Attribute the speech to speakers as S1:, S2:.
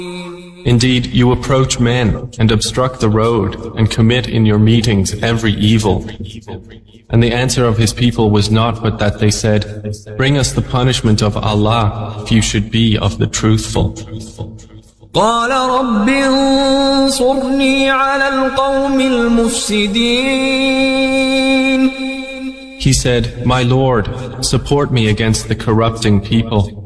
S1: Indeed, you approach men and obstruct the road and commit in your meetings every evil. And the answer of his people was not but that they said, "Bring us the punishment of Allah if you should be of the truthful."
S2: قال رب انصرني على القوم المفسدين.
S1: He said, "My Lord, support me against the corrupting people."